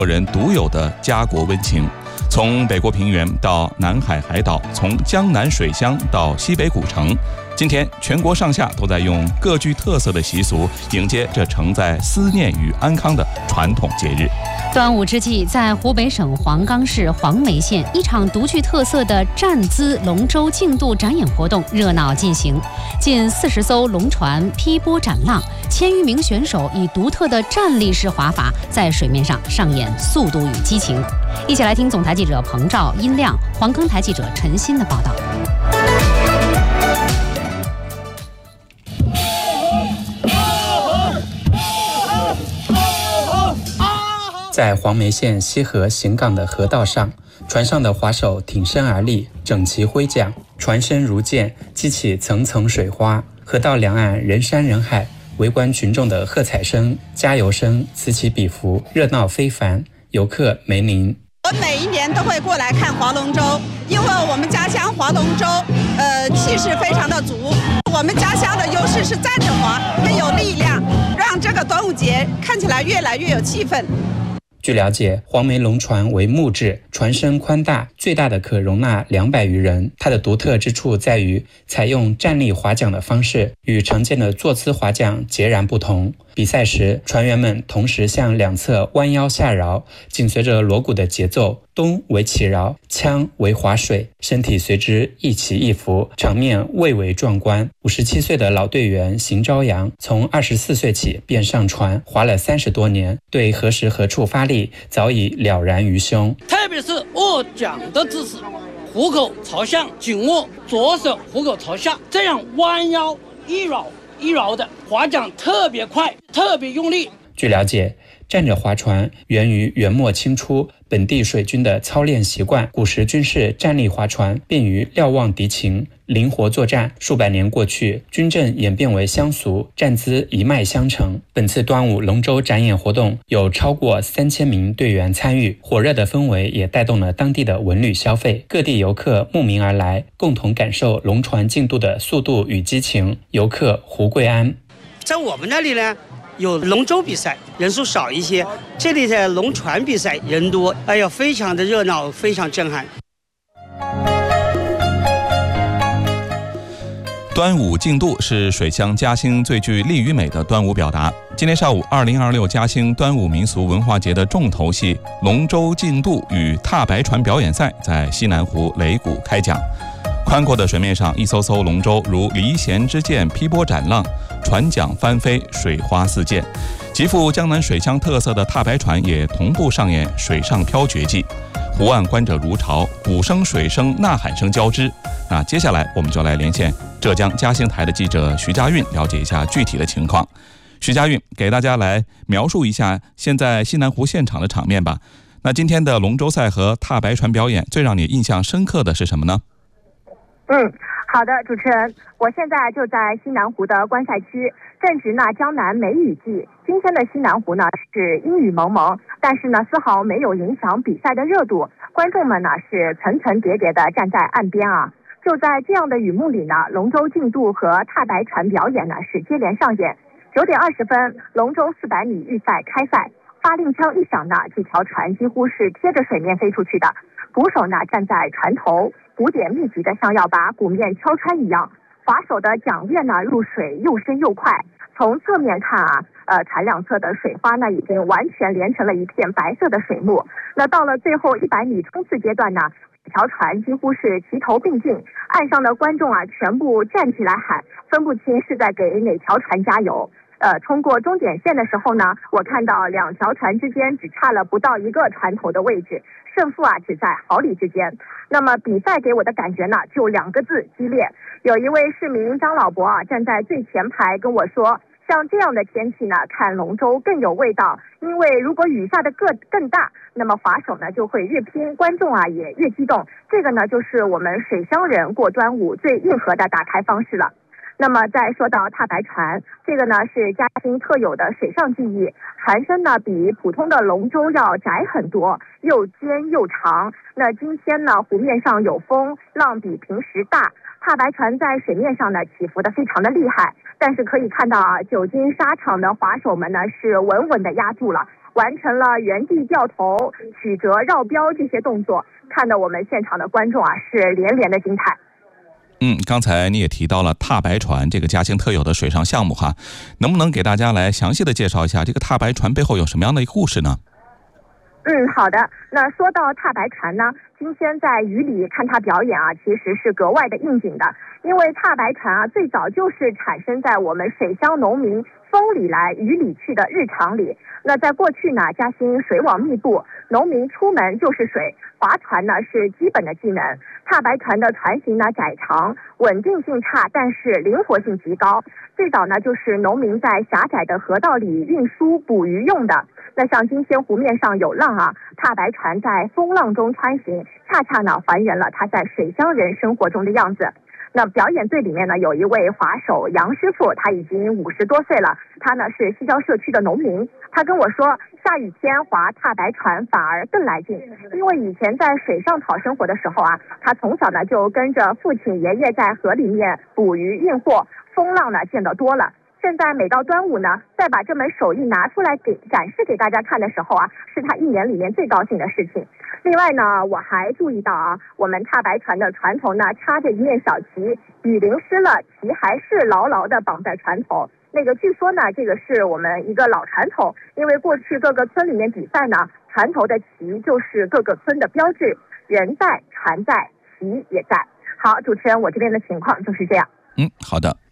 人独有的家国温情。从北国平原到南海海岛，从江南水乡到西北古城，今天全国上下都在用各具特色的习俗迎接这承载思念与安康的传统节日。 端午之际，在湖北省黄冈市黄梅县，一场独具特色的站姿龙舟竞渡展演活动热闹进行。近40艘龙船劈波斩浪，1000余名选手以独特的站立式滑法在水面上上演速度与激情。一起来听总台记者彭照、殷亮、黄冈台记者陈鑫的报道。 在黄梅县西河行港的河道上，船上的划手挺身而立，整齐挥桨，船身如箭，激起层层水花。河道两岸人山人海，围观群众的喝彩声、加油声此起彼伏，热闹非凡。游客梅林， 我每一年都会过来看划龙舟，因为我们家乡划龙舟，气势非常的足。我们家乡的优势是站着划，更有力量，让这个端午节看起来越来越有气氛。 据了解，黄梅龙船为木质，船身宽大，最大的可容纳200余人。它的独特之处在于采用站立划桨的方式，与常见的坐姿划桨截然不同。比赛时，船员们同时向两侧弯腰下饶，紧随着锣鼓的节奏，咚为起饶，锵为划水，身体随之一起一伏，场面蔚为壮观。57岁的老队员邢朝阳，从24岁起便上船划了30多年，对何时何处发力早已了然于胸。 特别是握桨的姿势，虎口朝上紧握，左手虎口朝下，这样弯腰一绕一绕的划桨特别快，特别用力。 据了解，站着划船源于元末清初本地水军的操练习惯，古时军事站立划船便于瞭望敌情，灵活作战。数百年过去，军阵演变为乡俗，站姿一脉相承。本次端午龙舟展演活动有超过3000名队员参与，火热的氛围也带动了当地的文旅消费，各地游客慕名而来，共同感受龙船竞渡的速度与激情。游客胡桂安， 在我们那里呢，有龙舟比赛，人数少一些，这里的龙船比赛人多，哎呀，非常的热闹，非常震撼。 端午竞渡是水乡嘉兴最具力与美的端午表达。今天上午，2026嘉兴端午民俗文化节的重头戏龙舟竞渡与踏白船表演赛在西南湖擂鼓开讲。宽阔的水面上，一艘艘龙舟如离弦之箭劈波斩浪，船桨翻飞，水花四溅。极富江南水乡特色的踏白船也同步上演水上漂绝技。湖岸观者如潮，鼓声、水声、呐喊声交织。那接下来我们就来连线浙江嘉兴台的记者徐家韵，了解一下具体的情况。徐家韵，给大家来描述一下现在西南湖现场的场面吧。那今天的龙舟赛和踏白船表演，最让你印象深刻的是什么呢？ 好的，主持人，我现在就在西南湖的观赛区，正值呢江南梅雨季。今天的西南湖呢是阴雨蒙蒙，但是呢丝毫没有影响比赛的热度。观众们呢是层层叠叠的站在岸边啊。就在这样的雨幕里呢，龙舟竞渡和踏白船表演呢是接连上演。9点20分，龙舟400米预赛开赛，发令枪一响呢，几条船几乎是贴着水面飞出去的。鼓手呢站在船头，鼓点密集的像要把鼓面敲穿一样。划手的桨叶呢入水又深又快，从侧面看啊，船两侧的水花呢已经完全连成了一片白色的水幕。那到了最后100米冲刺阶段呢，几条船几乎是齐头并进，岸上的观众啊全部站起来喊，分不清是在给哪条船加油。冲过终点线的时候呢，我看到2条船之间只差了不到1个船头的位置，胜负啊只在毫厘之间。那么比赛给我的感觉呢，就2个字：激烈。有一位市民张老伯啊，站在最前排跟我说，像这样的天气呢，看龙舟更有味道，因为如果雨下的更大，那么划手呢就会越拼，观众啊也越激动。这个呢就是我们水乡人过端午最硬核的打开方式了。那么再说到踏白船，这个呢是嘉兴特有的水上技艺，船身呢比普通的龙舟要窄很多，又尖又长。那今天呢湖面上有风，浪比平时大，踏白船在水面上呢起伏的非常的厉害，但是可以看到啊，久经沙场的划手们呢是稳稳的压住了， 完成了原地掉头、曲折绕标这些动作，看得我们现场的观众是连连的惊叹。 刚才你也提到了踏白船这个嘉兴特有的水上项目哈，能不能给大家来详细的介绍一下这个踏白船背后有什么样的一个故事呢？ 好的。那说到踏白船呢，今天在雨里看它表演其实是格外的应景的，因为踏白船最早就是产生在我们水乡农民风里来雨里去的日常里。那在过去呢，嘉兴水网密布，农民出门就是水，划船呢是基本的技能。踏白船的船型呢窄长，稳定性差，但是灵活性极高。最早呢就是农民在狭窄的河道里运输捕鱼用的。那像今天湖面上有浪踏白船在风浪中穿行，恰恰呢还原了它在水乡人生活中的样子。那表演队里面呢有一位划手杨师傅，他已经50多岁了，他呢是西郊社区的农民。他跟我说，下雨天划踏白船反而更来劲，因为以前在水上讨生活的时候他从小呢就跟着父亲爷爷在河里面捕鱼运货，风浪呢见得多了。现在每到端午呢，再把这门手艺拿出来展示给大家看的时候是他一年里面最高兴的事情。另外呢，我还注意到我们踏白船的船头呢插着一面小旗，雨淋湿了，旗还是牢牢的绑在船头。据说呢，这个是我们一个老传统，因为过去各个村里面比赛呢，船头的旗就是各个村的标志，人在，船在，旗也在。好，主持人，我这边的情况就是这样。 好的。